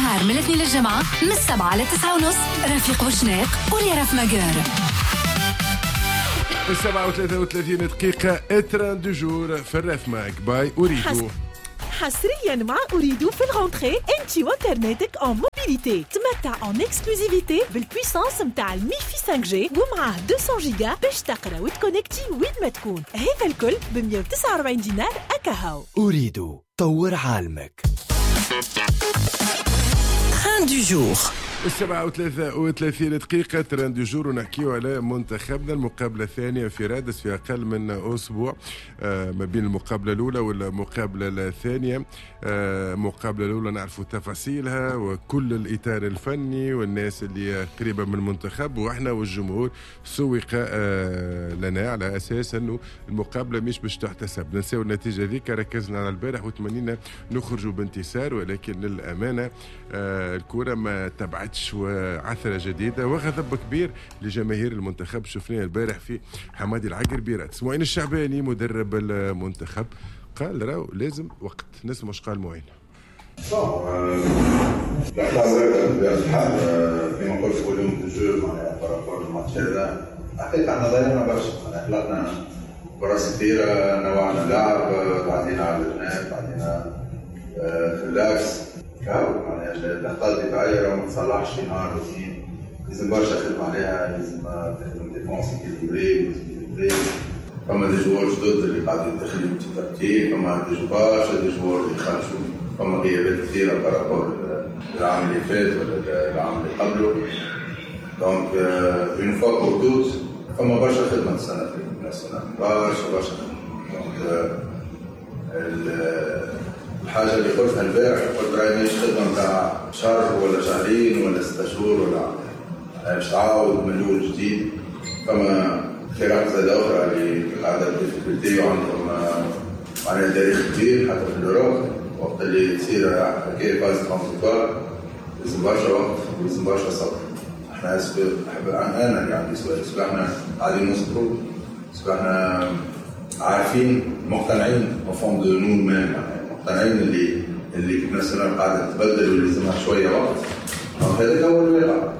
نهار من الاثنين للجمعة من 7 ل 9:30. رفيق وشناق وليرف مجار. 37 دقيقة اتران دو جور في الرف ماك باي أريدو. حصريا مع أريدو في الغونتري انت وانترنتك en موبيليتي. تمتع en اكسكلوزيفيتي بالبويسانس متاع الميفي 5G ومعاه 200 جيجا باش تقرا وتكونكتي وين ما تكون. هذا الكل ب 149 دينار أكاهو. أريدو طور عالمك. تران دو جور 37 دقيقة ترند دو جور، ونحكيو على منتخبنا. المقابلة الثانية في رادس في أقل من أسبوع ما بين المقابلة الأولى والمقابلة الثانية. المقابلة الأولى نعرفوا تفاصيلها وكل الإطار الفني والناس اللي قريبة من المنتخب، وإحنا والجمهور سوق لنا على أساس أنه المقابلة مش باش تحتسب. ننساو النتيجة ذيك، ركزنا على البارح وتمنينا نخرجوا بانتصار، ولكن للأمانة الكرة ما تبعتش وعثرة جديدة وغضب كبير لجماهير المنتخب. شفناه البارح في حمادي العقربي رادس. معين الشعباني مدرب المنتخب قال راهو لازم وقت. نسمع واش قال معين. كما قلت اليوم في الجو معناها بارابور الماتش هذا حقيقة احنا ضيعنا برشا، خلقنا فرص كثيرة، نوعنا اللعب، بعدينا على الجناب، بعدينا في اللاكس. معناها الأخطاء الدفاعية راه ما تصلحش في نهار واثنين، لازم برشا خدمة عليها، لازم تخدم ديفونس إكيليبري. فما دي جوار جدد اللي قاعدين يدخلوا في الترتيب، فما دي برشا دي جوار اللي خرجوا، فما غيابات كثيرة بارابور العام اللي فات ولا العام اللي قبله. دونك اون فوا بور توت فما برشا خدمة السنة في الناسيونال، برشا خدمة. الحاجة اللي قلتها البارح قلت راهي ماهيش خدمة نتاع شهر ولا شهرين ولا 6 شهور ولا باش تعاود من الأول جديد. فما خيارات زادة أخرى اللي قاعدة بديفيكولتي وعندهم معناها تاريخ كبير حتى في الأوروب. وقت اللي تصير حكاية فاز ترانزيتوار لازم برشا وقت ولازم برشا صبر. احنا أنا اللي عندي سؤال، احنا قاعدين نصبروا، احنا عارفين مقتنعين وفون دو نو مان، مقتنعين اللي الناسيونال قاعدة تتبدل واللي لازمها شوية وقت. هذا أول واقع.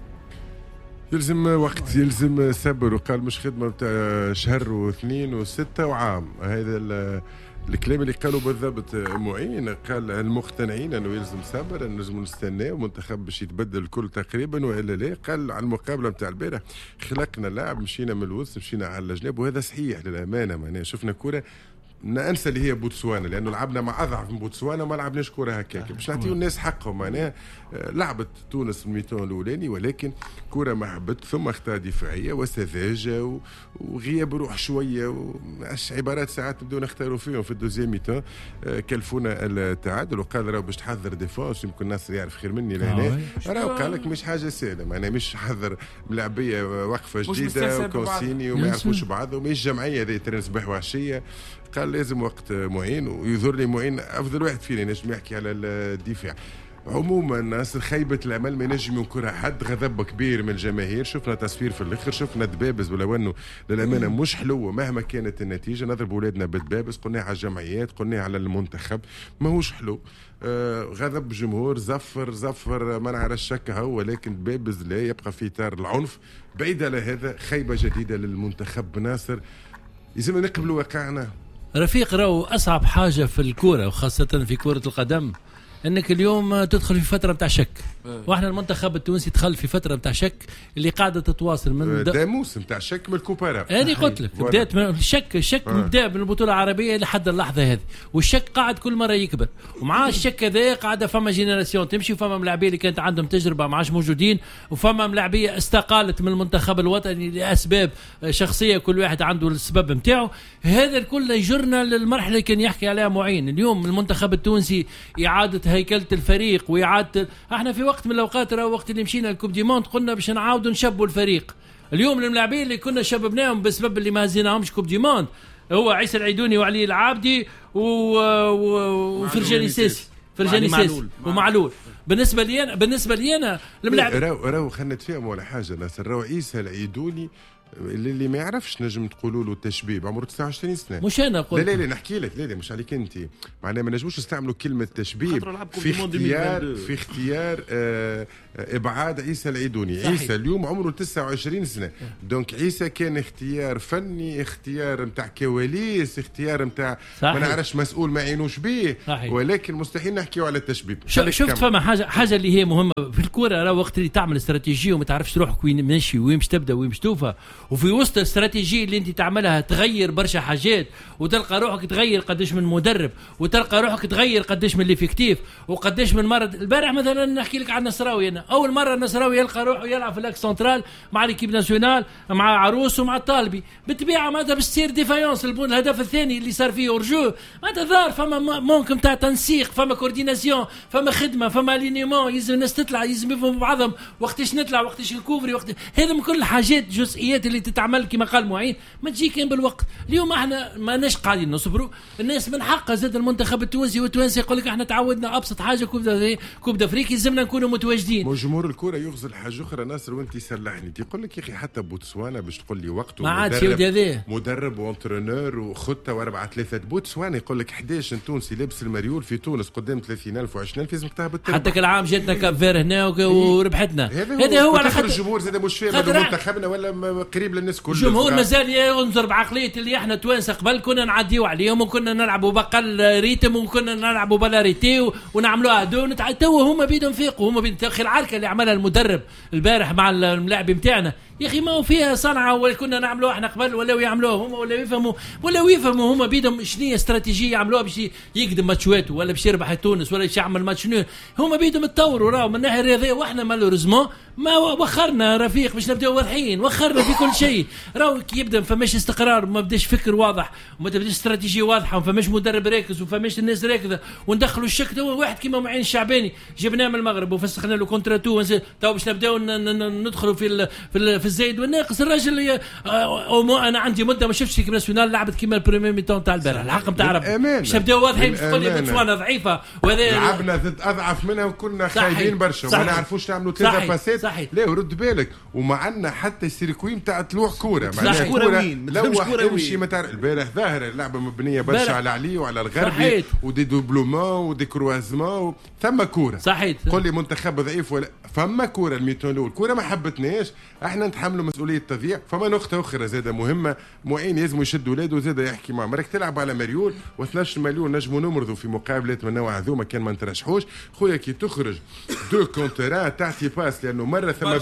يلزم وقت، يلزم صبر. وقال مش خدمة بتاع شهر واثنين وستة وعام. هذا الكلام اللي قالوا بالضبط معين. قال المقتنعين انه يلزم صبر، انه لازم نستناه ومنتخب باش يتبدل الكل تقريبا والا لا. قال على المقابله نتاع البارح خلقنا لاعب، مشينا من الوسط، مشينا على الجناب، وهذا صحيح للامانه. معناها شفنا كره ننسى اللي هي بوتسوانا، لانه لعبنا مع اضعف من بوتسوانا وما لعبناش كره هكاك باش نعطيو الناس حقهم. معناها لعبت تونس الميتون الاولاني، ولكن كره محبت ثم اخطاء دفاعيه وسذاجه وغياب روح شويه عبارات ساعات نبداو نختاروا فيهم في الدوزيام ميتون. كلفونا التعادل. وقال راهو باش تحضر ديفونس، يمكن ناصر يعرف خير مني لهنا. راهو قال لك مش حاجه سهله، معناها مش حضر ملاعبيه وقفه جديده وكونسيني وما يعرفوش بعضهم، مش جمعيه ذي ترن صباح وعشيه. قال لازم وقت معين، ويظهر لي معين افضل واحد فينا ينجم يحكي على الدفاع. عموما ناصر خيبة الامل ما ينجم ينكرها حد. غضب كبير من الجماهير، شفنا تصوير في الاخر، شفنا دبابز، ولو انه للامانه مش حلوه مهما كانت النتيجه. نضرب اولادنا بالدبابز، قلنا على الجمعيات، قلنا على المنتخب، ماهوش حلو. غضب جمهور، زفر ما نعرف الشك هو، ولكن دبابز لا يبقى في اطار العنف. بعيد على هذا خيبه جديده للمنتخب. ناصر لازم نقبلوا واقعنا. رفيق، راهو أصعب حاجة في الكورة وخاصة في كرة القدم انك اليوم تدخل في فتره نتاع شك. واحنا المنتخب التونسي دخل في فتره نتاع شك اللي قاعده تتواصل من داموس نتاع شك من الكوبارا. هذه قلت لك بدات من الشك بدا من البطوله العربيه لحد اللحظه هذه، والشك قاعد كل مره يكبر. ومع الشك هذا قاعده فما جينيراسيون تمشي، وفما ملاعبيه اللي كانت عندهم تجربه ما عادش موجودين، وفما ملاعبيه استقالت من المنتخب الوطني لاسباب شخصيه، كل واحد عنده السبب نتاعو. هذا الكل يجرنا للمرحله اللي كان يحكي عليها معين. اليوم المنتخب التونسي اعاده هيكله الفريق واعاده. احنا في وقت من الاوقات وقت اللي مشينا الكوب دي موند قلنا باش نعاودوا نشبوا الفريق. اليوم الملاعبين اللي كنا شببناهم بسبب اللي ما هزيناهمش كوب دي موند هو عيسى العيدوني وعلي العابدي وفرجاني ساسي ومعلول. بالنسبه لي انا الملاعب راهو خلينا نتفاهموا على حاجه ناصر. راهو عيسى العيدوني اللي ما يعرفش نجم تقولوا له تشبيب عمره 29 سنه. مش انا قلت لا نحكي لك، لا مش عليك انت، معناها ما نجموش نستعملوا كلمه تشبيب في اختيار ابعاد عيسى العيدوني. صحيح. عيسى اليوم عمره 29 سنه، دونك عيسى كان اختيار فني، اختيار نتاع كواليس، اختيار نتاع ما نعرفش مسؤول ما يعينوش به. صحيح. ولكن مستحيل نحكيو على التشبيب. شفت فما حاجه اللي هي مهمه في الكوره، راه وقت اللي تعمل استراتيجيه وما تعرفش روحك وين ماشي وين باش تبدا وين باش توفى، وفي وسط الاستراتيجيه اللي انت تعملها تغير برشا حاجات، وتلقى روحك تغير قداش من مدرب، وتلقى روحك تغير قداش من ليفيكتيف، وقداش من مرض. البارح مثلا نحكي لك عن النصراوي، انا اول مره النصراوي يلقى روحه يلعب في الاكس سنترال مع ليكيب ناسيونال مع عروس ومع الطالبي، بالطبيعه معناتها باش تصير ديفايونس. الهدف الثاني اللي صار فيه اورجو معناتها ظهر فما ممكن تاع تنسيق، فما كورديناسيون، فما خدمه، فما الينيمون، يلزم الناس تطلع، يلزم يفهموا بعضهم وقتاش نطلع وقتاش نكوفري هذا من كل حاجات جزئيات اللي تتعمل كما قال معين ما تجي كان بالوقت. اليوم احنا ما ناش قاعدين نصبروا، الناس من حقها زاد المنتخب التونسي والتوانسي يقول لك احنا تعودنا ابسط حاجه كوب افريقيا لازمنا نكونوا متواجدين. جمهور الكره يغزل حاجه اخرى ناصر وانت سلحني تقول لك يا اخي حتى بوتسوانا باش تقول لي وقته ما عادش يودي مدرب وانترينور وخطه و4-3 بوتسوانا يقول لك 11 تونسي لابس المريول في تونس قدام 30,000 و20,000 لازم تهبط حتى كل عام جاتنا كافير هنا وربحتنا. هذا هو على خاطر الجمهور زاد مش فاهم منتخبنا ولا قريب للناس كلها. الجمهور مازال ينظر بعقليه اللي احنا توانسه قبل كنا نعديو عليهم وكنا نلعبوا بقل ريتم وكنا نلعبوا بلاريتي ونعملوها دون. تو هما بيدهم فيقوا، هما بيدهم العركه اللي عملها المدرب البارح مع الملاعب نتاعنا يا اخي ما هو فيها صنعه ولا كنا نعملوها احنا قبل ولا يعملوها هما ولا يفهموا هما بيدهم شنو استراتيجيه يعملوها باش يقدم ماتشات ولا باش يربح تونس ولا باش يعمل ماتش نو. هما بيدهم يتطوروا راهو من الناحيه الرياضيه، واحنا مالوريزمون ما وخرنا رفيق باش نبداو واضحين، وخرنا في كل شيء. راهو كي يبدا فماش استقرار وما بداش فكر واضح وما تبداش استراتيجيه واضحه وفماش مدرب راكز وفماش الناس راكزه وندخلوا الشك. تو واحد كيما معين الشعباني جبناه من المغرب وفسخنا له كونتراتو تو باش نبداو ندخلوا في الزايد والناقص. الراجل انا عندي مده ما شفتش كيما ناسيونال لعبت كيما البريمير ميتون تاع البارح الحق نتاع ربي باش نبداو واضحين باش تقول لي بوتسوانا ضعيفه وهذا لعبنا ضد اضعف منها وكنا خايبين برشا وما نعرفوش نعملوا 3 باسات. لا ورد بالك ومعنا حتى السيركوي نتاع طلوع كوره معناها كوره لو تمشي ما تعرف. البارح ظاهره اللعبه مبنيه برشا على علي وعلى الغربي ودي دوبلومون ودي كروازمون ثم كوره. صحيح قول لي منتخب ضعيف ولا فما كوره الميتون الاول كوره ما حبتناش احنا نتحملوا مسؤوليه التضييع. فما نقطه اخرى زاده مهمه معين لازم يشد ولاده زاده يحكي معهم. راك تلعب على مريول و12 مليون نجموا نمرضوا في مقابلات من نوع هذوما كان ما نترشحوش خويا كي تخرج دو كونتران تعطي باس لانه مره ثم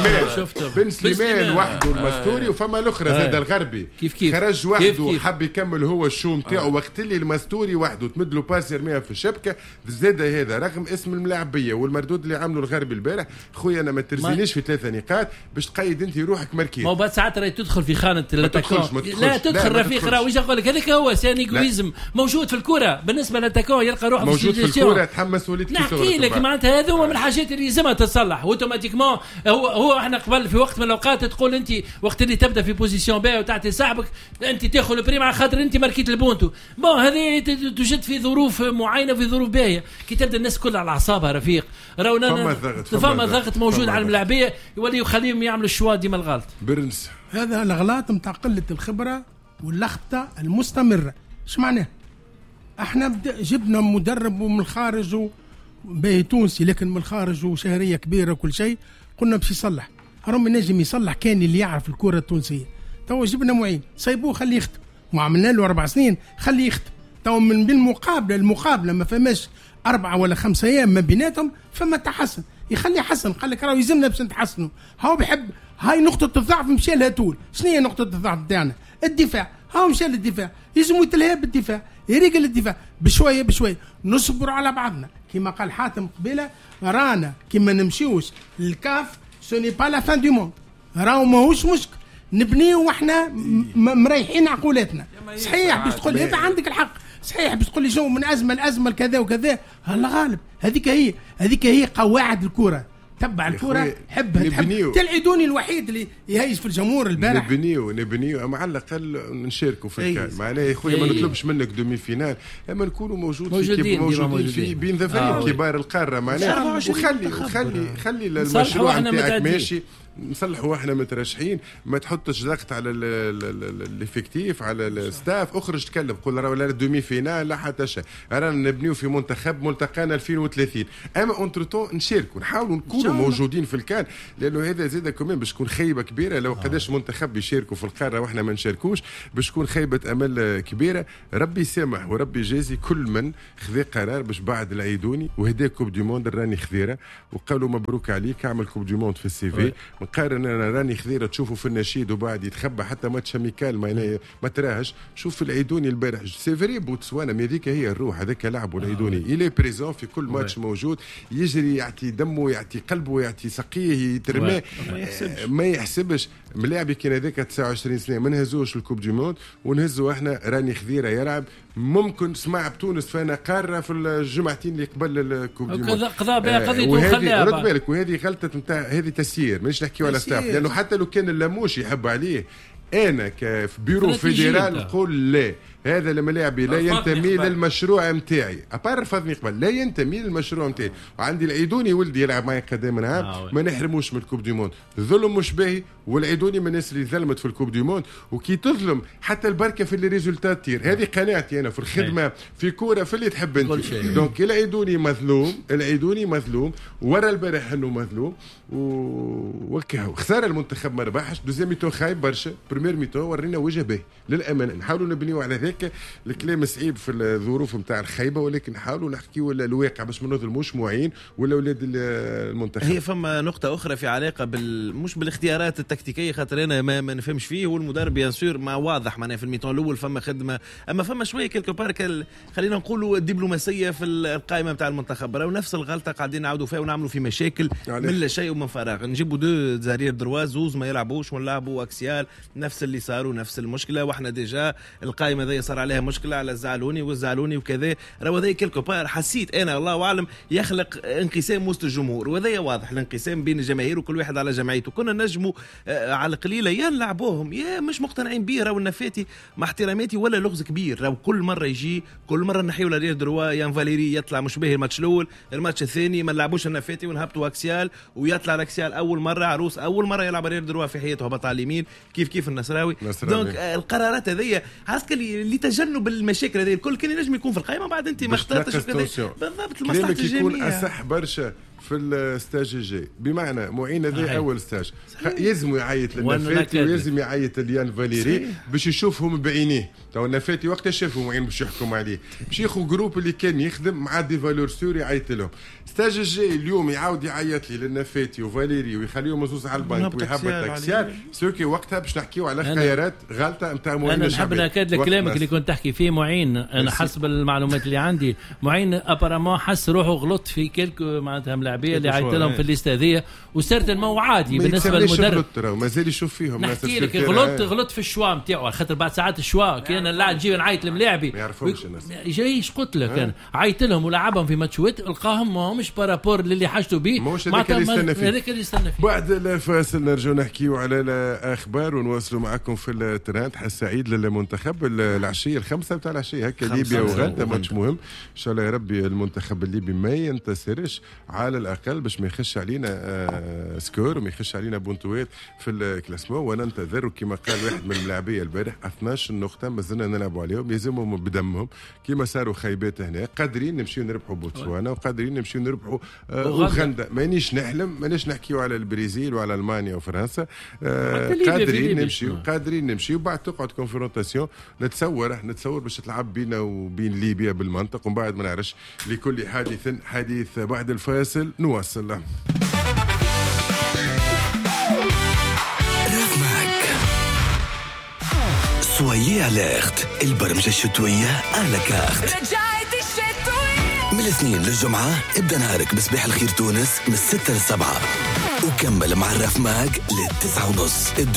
بن سليمان وحده المستوري وفما الاخرى زاد الغربي كيف خرج وحده حب يكمل هو الشو نتاعو وقت اللي المستوري وحده تمد له باس يرميها في الشبكه زاد هذا رغم اسم الملاعبيه والمردود اللي عملوا الغربي البارح. خويا انا ما ترزينيش في 3 نقاط باش تقيد انت روحك ماركين. ما بعد ساعات راهي تدخل في خانه الاتاكون. لا تدخل رفيق راه ويش نقول لك هذاك هو سانيغويزم موجود في الكوره بالنسبه للاتاكون يلقى روحه موجود في الكوره تحمس وليد نحكي لك معناتها هذا هو من الحاجات اللي لازمها تتصلح اوتوماتيكمون. هو احنا قبل في وقت من الاوقات تقول انت وقت اللي تبدا في بوزيسيون باهيه وتعطي صاحبك انت تاخذ البريم على خاطر انت ماركيت البونتو. بون هذه توجد في ظروف معينه في ظروف باهيه كي تبدا الناس كلها على اعصابها رفيق راهو فما ضغط موجود على الملاعبيه يولي يخليهم يعملوا الشوا ديما الغلط. برنس هذا الغلط نتاع قله الخبره واللخبطه المستمره. ايش معناه؟ احنا جبنا مدرب من الخارج باهي تونسي لكن من الخارج وشهريه كبيره وكل شيء قلنا باش يصلح رغم نجم يصلح كان اللي يعرف الكره التونسيه. تو جبنا معين صيبوه خليه يختم وعملنا له 4 سنين خليه يختم. تو من بالمقابله ما فماش 4 ولا 5 ايام ما بيناتهم فما تحسن يخلي حسن قال لك راه يلزمنا باش نتحسنوا. هاو بيحب هاي نقطه الضعف مشى لها طول. شنو هي نقطه الضعف تاعنا؟ الدفاع. هاو مشى للدفاع يلزم يتلهى بالدفاع يريقل الدفاع بشويه نصبر على بعضنا كما قال حاتم قبيله رانا كما نمشيوش للكاف سوني با لا فان دو موند راهو ماهوش مشكل نبنيو واحنا مريحين عقولاتنا. صحيح باش تقول لي عندك الحق صحيح باش تقول لي شو من ازمه لازمه كذا وكذا الله غالب. هذيك هي قواعد الكره تبع الكره حبها تلعيدوني الوحيد اللي يهيج في الجمهور البارح نبنيو مع الاقل نشاركوا في الكاس معناه يا خويا ما نطلبش منك دومي فينال اما نكونوا موجودين في بين ذا فريق كبار القاره معناه وخلي المشروع نتاعك ماشي نصلحوا احنا مترشحين، ما تحطش ضغط على الافكتيف على الستاف، اخرج تكلم قول راه ولا دومي فينال لا حتى شيء، رانا نبنيو في منتخب ملتقانا 2030. اما اونتر نشاركوا نحاولوا نكونوا موجودين في الكان، لانه هذا زاد كمان باش تكون خيبه كبيره لو قداش منتخب يشاركوا في القاره واحنا ما نشاركوش، باش تكون خيبه امل كبيره. ربي يسامح وربي يجازي كل من خذا قرار باش بعد العيدوني وهدا كوب دي موند راني خذيره، وقالوا مبروك عليك اعمل كوب دي موند في السي في. مقارن انا راني خذيره تشوفوا في النشيد وبعد يتخبى حتى ماتش ميكال ما تراهش. شوف في العيدوني البارح سي فري بوتسوانا، ما هذيك هي الروح، هذاك لعبوا العيدوني الي بريزون في كل ماتش موجود، يجري يعطي دمه يعطي قلبه يعطي سقيه يترمى، ما يحسبش. ملاعبي كان هذاك 29 سنه ما نهزوش الكوب دي موند ونهزوا احنا. راني خذيره يلعب ممكن سمع بتونس فانا قاره في الجمعتين اللي قبل الكوب دي موند قضاء بها قضيه وخلاها رد بالك. وهذه غلطه نتاع هذه تسيير، مانيش نحكيو على ستاف، لانه حتى لو كان اللاموش يحب عليه انا كبيرو فيدرال نقول لا، هذا الملاعبي لا ينتمي للمشروع نتاعي، ابار رفضني قبل لا ينتمي للمشروع نتاعي. وعندي العيدوني ولدي يلعب معي قدام نهار ما نحرموش من الكوب دي موند. ظلم مش باهي، والعيدوني من الناس اللي ظلمت في الكوب دي موند، وكي تظلم حتى البركه في اللي ريزولتات تير. هذه قناعتي انا في الخدمه في كوره في اللي تحب انت. دونك العيدوني مظلوم، العيدوني مظلوم، ورا البارح انه مظلوم وكاو. خساره المنتخب ما ربحش، دوزيام ميتو خايب برشا، بريمير ميتو ورينا وجه باهي للامانه. نحاولوا نبنيو على ذاك الكلام صعيب في الظروف نتاع الخيبه، ولكن نحاولوا نحكيوا الواقع باش ما نظلموش معين ولا اولاد المنتخب. هي فما نقطه اخرى في علاقه مش بالاختيارات التكتيكيه، خاطر انا ما نفهمش فيه، والمدرب بيان سور ما واضح معناها في الميتون الاول فما خدمه، اما فما شويه كيلكو بار خلينا نقولوا الدبلوماسيه في القائمه نتاع المنتخب. راهو نفس الغلطه قاعدين نعاودوا فيها ونعملوا في مشاكل من لا شيء ومن فراغ. نجيبوا دو زارير درواز زوز ما يلعبوش ونلعبوا اكسيال، نفس اللي صاروا نفس المشكله. واحنا ديجا القائمه ذي صار عليها مشكله على الزعلوني والزعلوني وكذا. راهو ذي كيلكو بار حسيت انا الله اعلم يخلق انقسام وسط الجمهور، وذي واضح الانقسام بين الجماهير وكل واحد على جمعيته. كنا نجموا على القليله يا نلعبوهم يا مش مقتنعين بيه. راهو النفاتي مع احتراماتي ولا لغز كبير، راهو كل مره يجي كل مره نحيو لارير دروا يان فاليري يطلع مش باهي الماتش الاول، الماتش الثاني ما نلعبوش النفاتي ونهبطوا اكسيال، ويطلع الاكسيال اول مره عروس اول مره يلعب لارير دروا في حياته هبط على اليمين كيف النصراوي. دونك القرارات هذيا عسكر لتجنب المشاكل هذه الكل كان ينجم يكون في القائمه. بعد انت ما اخترتش بالضبط المصلحه الجميع. يكون اصح برشا في الستاج الجاي، بمعنى معين هذا اول ستاج يلزم يعيط للنفاتي ويلزم يعيط ليان فاليري باش يشوفهم بعينيه. تو النفاتي وقت شافوا معين باش يحكم عليه، باش ياخذ جروب اللي كان يخدم مع دي فالور سور يعيط لهم. ستاج الجاي اليوم يعاود يعيط لي للنفاتي وفاليري ويخليهم مزوز على البنك ويهبط اكسيال سوكي. وقتها باش نحكيو على خيارات غلطه نتاع معين. انا نحب ناكد لك كلامك اللي كنت تحكي فيه معين. انا حسب المعلومات اللي عندي معين ابارامون حس روحه غلط في كلك معناتها ملاعبيه اللي عيط لهم في الليسته هذه، وصرت المو عادي بالنسبه للمدرب. مازال يشوف فيهم ناس. نحكي لك غلط في الشوا نتاعو، خاطر بعد ساعات الشوا كان اللاعب نجي نعيط لملاعبي ما يعرفوش الناس جايش قلت لك انا عيط لهم ولعبهم في ماتشات القاهم ماهمش بارابور اللي حاجته به. هذاك اللي يستنى فيه. بعد الفاصل نرجعوا نحكيو على الاخبار ونواصلوا معكم في الترند. حس سعيد للمنتخب العشيه 5 بتاع العشيه هكا ليبيا وغدا ماتش مهم ان شاء الله. يا ربي المنتخب الليبي ما ينتصرش على الاقل باش ما يخش علينا سكور وما يخش علينا بونتوات في الكلاسمون. وننتظر كما قال واحد من اللاعبيه البارح 12 نقطه مازلنا نلعبوا عليهم، يلزمهم بدمهم كما صاروا خيبات هنا. قادرين نمشيو نربحوا بوتسوانا وقادرين نمشيو نربحوا اوغندا. مانيش نحلم، مانيش نحكيو على البرازيل وعلى المانيا وفرنسا. قادرين نمشيو بعد تقعد كونفرونتاسيون. نتصور باش تلعب بينا وبين ليبيا بالمنطق، ومن بعد ما نعرفش لكل حادث حديث. بعد الفاصل نواصل. سويي اليرت، البرمجة الشتوية على كارت. رجعت الشتوية من الاثنين للجمعة ابدأ نهارك بصباح الخير تونس من 6 ل7، وكمل مع الرف ماج ل9:30.